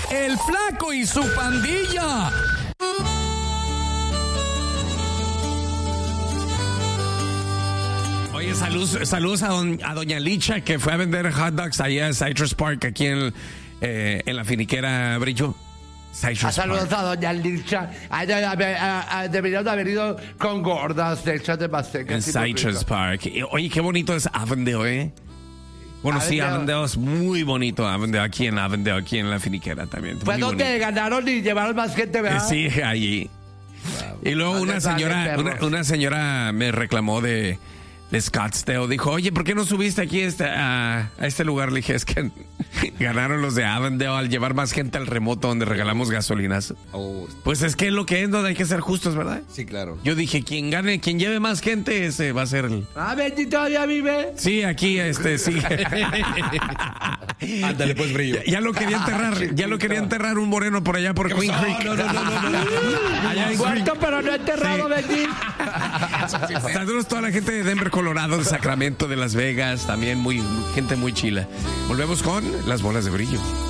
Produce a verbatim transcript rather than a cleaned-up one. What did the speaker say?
El Flaco y su pandilla. Oye, saludos, saludos a, don, a doña Licha, que fue a vender hot dogs allá en Citrus Park, aquí en, eh, en la finiquera Brillo. A saludos a doña Licha. Deberían de haber ido con gordas hechas de pastel. En Citrus Park. Oye, qué bonito es Avondale, ¿eh? Bueno, Avondale. Sí, Avondale es muy bonito. Avondale, aquí en Avondale, aquí en la finiquera también. Fue donde bonito. Ganaron y llevaron más gente, ¿verdad? Sí, allí. Wow. Y luego una señora, una, una señora me reclamó de... de Scottsdale, dijo, oye, ¿por qué no subiste aquí este, a, a este lugar? Le dije, es que ganaron los de Avondale al llevar más gente al remoto donde regalamos gasolinas. Oh. Pues es que es lo que es, donde hay que ser justos, ¿verdad? Sí, claro. Yo dije, quien gane, quien lleve más gente, ese va a ser el... Ah, Benji todavía vive. Sí, aquí, este, sí. Ándale, pues, Brillo. Ya, ya lo quería enterrar, ah, ya lo quería enterrar un moreno por allá por Queen no, Creek. No, no, no, no, no. Allá muerto, pero no enterrado, sí. Benji. Saludos a toda la gente de Denver, Colorado, de Sacramento, de Las Vegas, también muy gente muy chila. Volvemos con las bolas de brillo.